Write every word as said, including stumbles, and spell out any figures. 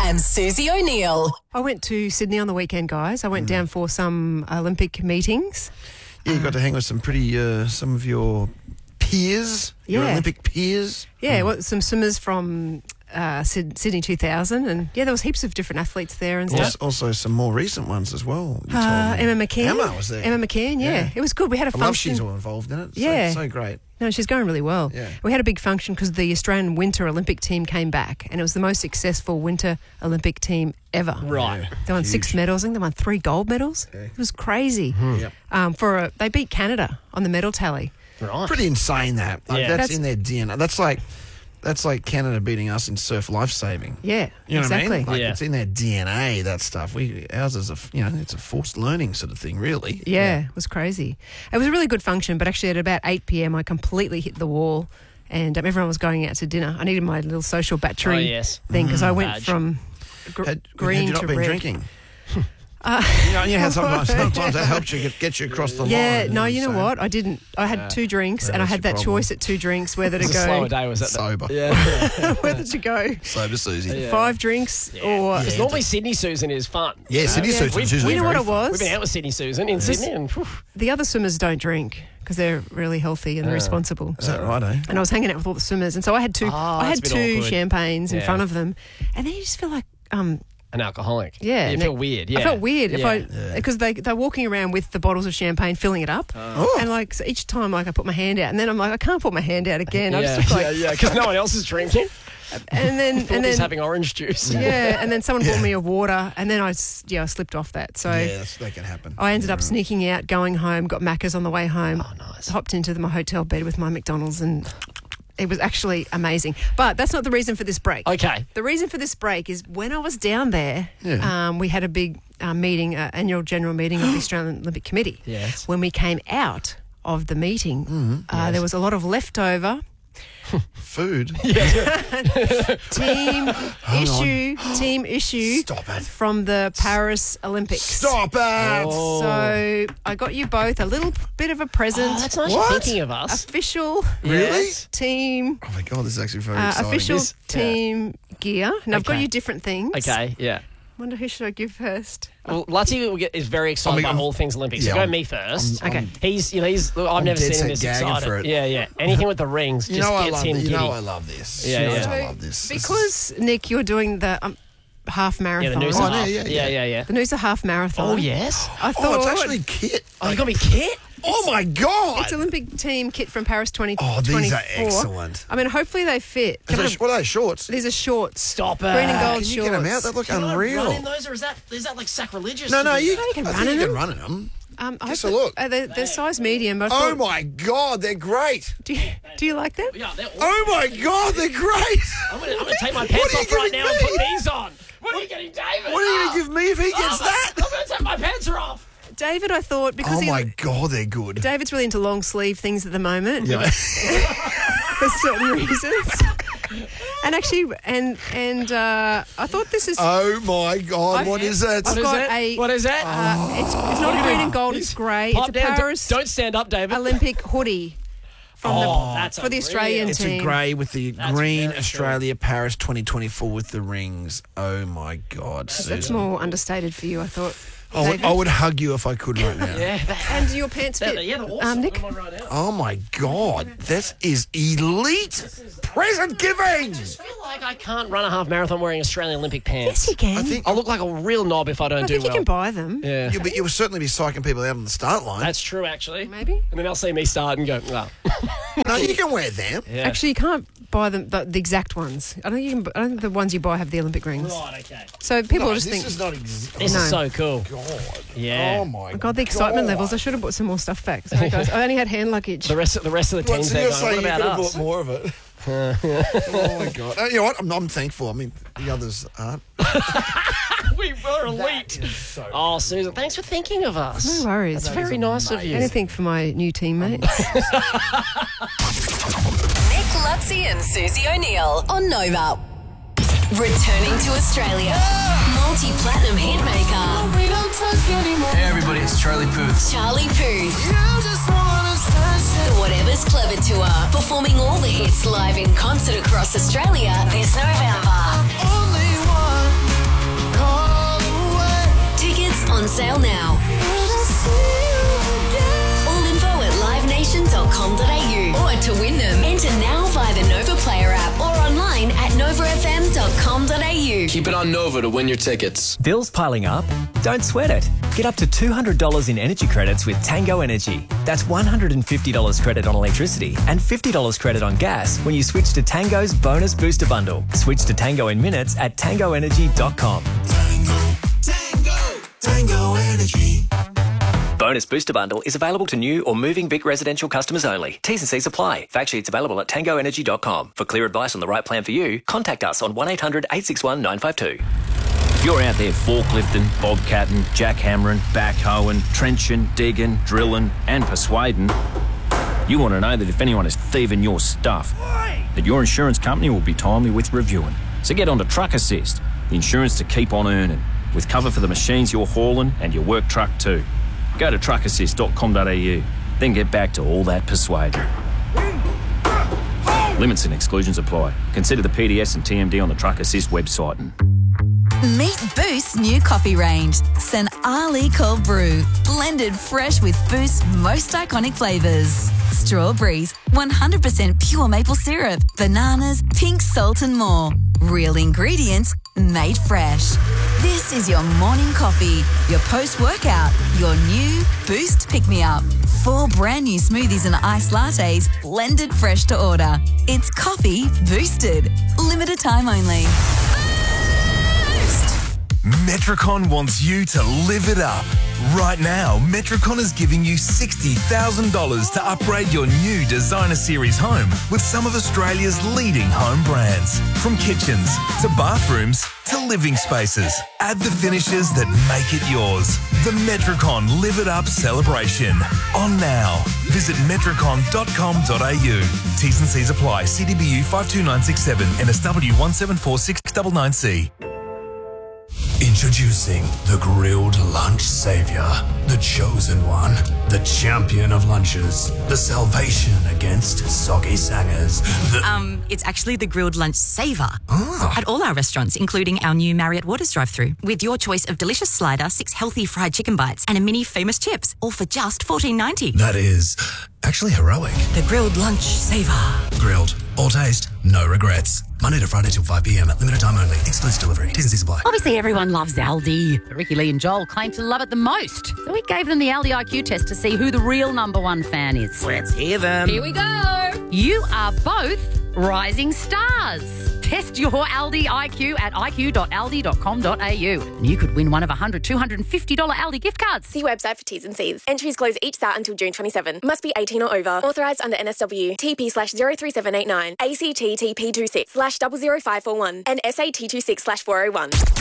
and Susie O'Neill. I went to Sydney on the weekend, guys. I went mm. down for some Olympic meetings. Yeah, you got to hang with some pretty, uh, some of your peers, yeah. your Olympic peers. Yeah, mm. well, some swimmers from uh, Sydney two thousand, and yeah, there was heaps of different athletes there and also, stuff. Also, some more recent ones as well. You uh, told me. Emma McKeon. Emma was there. Emma McKeon, yeah. yeah. It was good. We had a I function. love she's all involved in it. Yeah. So, so great. No, she's going really well. Yeah. We had a big function because the Australian Winter Olympic team came back, and it was the most successful Winter Olympic team ever. Right. Yeah. They won Huge. six medals. I think they won three gold medals. Yeah. It was crazy. Mm-hmm. Yep. Um, for a, they beat Canada on the medal tally. Right. Pretty insane that. Like, Yeah. that's, That's- in their D N A. That's like that's like Canada beating us in surf lifesaving. Yeah, You know exactly. what I mean? Like Yeah. it's in their D N A, that stuff. We ours is a you know, it's a forced learning sort of thing, really. Yeah, it was crazy. It was a really good function, but actually at about eight p.m. I completely hit the wall and um, everyone was going out to dinner. I needed my little social battery Oh, yes. thing because I went Badge. from gr- Had, green had you not to been red. drinking? Uh, You know, you had sometimes, sometimes that helps you get, get you across the yeah, line. no, you know So- what? I didn't. I had two drinks and I that's had your that problem. choice at two drinks whether to It was a slower go, day, was that? Sober. Yeah. whether to go Sober Susie. Yeah. five drinks or. Because normally Sydney Susan is fun. Yeah, Sydney Yeah. Susan's We've- usually You know what very it fun. was? We've been out with Sydney Susan in This- Sydney, and whew, The other swimmers don't drink because they're really healthy and they're responsible. Is that right, eh? And I was hanging out with all the swimmers, and so I had two. Oh, I had that's a bit two awkward. champagnes in Yeah. front of them, and then you just feel like, um, an alcoholic. yeah, You and feel it- weird. Yeah. I felt weird if Yeah. I because they they're walking around with the bottles of champagne, filling it up, Oh. and like so each time, like I put my hand out, and then I'm like, I can't put my hand out again. I Yeah, just look yeah, like, yeah, because no one else is drinking. and then Thought and he's then having orange juice. yeah, and then someone Yeah. bought me a water, and then I s- yeah I slipped off that, so. Yeah, that's, that can happen. I ended Yeah, up right. sneaking out, going home, got Macca's on the way home. Oh, nice. Hopped into the, my hotel bed with my McDonald's, and it was actually amazing. But that's not the reason for this break. Okay. The reason for this break is when I was down there, Yeah. um, we had a big uh, meeting, uh, annual general meeting of the Australian Olympic Committee. Yes. When we came out of the meeting, Mm-hmm. uh, there was a lot of leftover Food. team Hang on. issue, team issue Stop it. from the Paris Olympics. Stop it! Oh. So I got you both a little bit of a present. Oh, that's nice What? you're thinking of us. Official Really? Yes. team, Oh my god, this is actually very uh, exciting. official This- team gear. And I've got Okay. you different things. Okay, yeah. Wonder who should I give first? Well, Lutty will get, is very excited I mean, by I'm- all things Olympics. yeah, so go I'm- me first. I'm- Okay. He's, you know, he's. Look, I've I'm never dead seen him set this gagging excited. for it. Yeah, yeah. Anything with the rings You just know I gets love him this. You giddy. know I love this. Yeah, She knows yeah. I love this. This is- Because, Nick, you're doing the um, half yeah, marathon. the Noosa Oh, half. yeah, Yeah, yeah, yeah, yeah. The Noosa half marathon. Oh yes. I thought Oh, it's actually kit. Oh, you got me kit. Oh my god! it's Olympic team kit from Paris twenty twenty-four. Oh, these are excellent. I mean, hopefully they fit. Is that- what are they, shorts? These are shorts. Stop it. Green and gold Can you shorts. get them out? They look Can I unreal. run in those, or is that is that like sacrilegious? No, to no, do you, that? you can I run think in you them. can run in them. Um, I Just hope a that- look. Uh, they're, they're size medium. But I Oh thought- my god, they're great. do, you, do you like them? Yeah, they're awesome. Oh my god, they're great. I'm gonna, I'm gonna take my What pants are you off right giving now and put me? these on. What are you getting, David? What are you Oh. going to give me if he Oh, gets I'm- that? I'm gonna take my pants are off. David, I thought, because Oh he, my god, they're good. David's really into long sleeve things at the moment. Yeah. For certain reasons. And actually, and and uh, I thought this is. Oh my god, I've- what is that? I've What is got it? a- What is that? Uh, it's, it's not a green and gold, it's grey. It's Pipe a down. Paris Don't stand up, David. Olympic hoodie from Oh, the, that's for the unreal. Australian It's team. a grey with the That's green very Australia Paris twenty twenty-four with the rings. Oh my god, That's Susan. more understated for you, I thought. I would, David. I would hug you if I could right now. Yeah, that, And your pants fit, that, yeah, they're awesome. um, Nick? Put them on right now. Oh my god, this is elite present giving. I just feel like I can't run a half marathon wearing Australian Olympic pants. Yes, you can. I think I'll look like a real knob if I don't I do think you well. can buy them. Yeah, you, but you'll certainly be psyching people out on the start line. that's true actually. Maybe. And then they'll see me start and go, well, No, you can wear them. yeah. Actually, you can't buy them the, the exact ones. I don't think you can. I don't think the ones you buy have the Olympic rings. Right, okay. So people No, just this think, is not ex- This No. is so cool. God. Yeah. Oh my oh God, the excitement God. levels. I should have bought some more stuff back. Sorry, guys. I only had hand luggage. The rest of the rest of the What, teams so there you're going, saying what you about could have us? bought more of it? Oh my god! Uh, you know what? I'm, I'm thankful. I mean, the others aren't. We were elite. So Oh, Susan, thanks for thinking of us. No worries. It's very nice of you. Anything for my new teammates. Nick Lutzi and Susie O'Neill on Nova. Returning to Australia. Multi-platinum hitmaker. Hey everybody, it's Charlie Puth. Charlie Puth. The Whatever's Clever Tour. Performing all the hits live in concert across Australia this November. Keep it on Nova to win your tickets. Bills piling up? Don't sweat it. Get up to two hundred dollars in energy credits with Tango Energy. That's one hundred fifty dollars credit on electricity and fifty dollars credit on gas when you switch to Tango's Bonus Booster Bundle. Switch to Tango in minutes at tango energy dot com. Tango, Tango, Tango Energy. Bonus Booster Bundle is available to new or moving Vic residential customers only. T's and C's apply. Fact sheets available at tango energy dot com. For clear advice on the right plan for you, contact us on one eight hundred eight six one nine five two. If you're out there forklifting, bobcatting, jackhammering, backhoeing, trenching, digging, drilling and persuading, you want to know that if anyone is thieving your stuff, that your insurance company will be timely with reviewing. So get on to Truck Assist, the insurance to keep on earning, with cover for the machines you're hauling and your work truck too. Go to truck assist dot com dot a u, then get back to all that persuading. Limits and exclusions apply. Consider the P D S and T M D on the Truck Assist website. Meet Boost's new coffee range, San Ali Cold Brew, blended fresh with Boost's most iconic flavours. Strawberries, one hundred percent pure maple syrup, bananas, pink salt and more. Real ingredients, made fresh. This is your morning coffee, your post-workout, your new Boost pick-me-up. Four brand new smoothies and iced lattes, blended fresh to order. It's coffee boosted. Limited time only. Metricon wants you to live it up. Right now, Metricon is giving you sixty thousand dollars to upgrade your new Designer Series home with some of Australia's leading home brands. From kitchens to bathrooms to living spaces. Add the finishes that make it yours. The Metricon Live It Up celebration. On now. Visit metricon dot com dot a u. T's and C's apply. C D B U five two nine six seven N S W one seven four six nine nine C. Introducing the grilled lunch savior, the chosen one, the champion of lunches, the salvation against soggy sangers. The Um, it's actually the grilled lunch saver Ah. at all our restaurants, including our new Marriott Waters drive-thru, with your choice of delicious slider, six healthy fried chicken bites, and a mini famous chips, all for just fourteen ninety. That is actually heroic. The grilled lunch saver. Grilled, all taste, no regrets. Monday to Friday till five p m. Limited time only. Exclusive delivery. T's and C's apply. Obviously, everyone loves Aldi. Ricky Lee and Joel claim to love it the most. So we gave them the Aldi I Q test to see who the real number one fan is. Let's hear them. Here we go. You are both rising stars. Test your Aldi I Q at i q dot aldi dot com dot a u. And you could win one of one hundred, two hundred fifty dollars Aldi gift cards. See website for T's and C's. Entries close each start until June twenty-seventh. Must be eighteen or over. Authorised under N S W. T P slash zero three seven eight nine. A C T T P two six slash zero zero five four one. And S A T two six slash four oh one.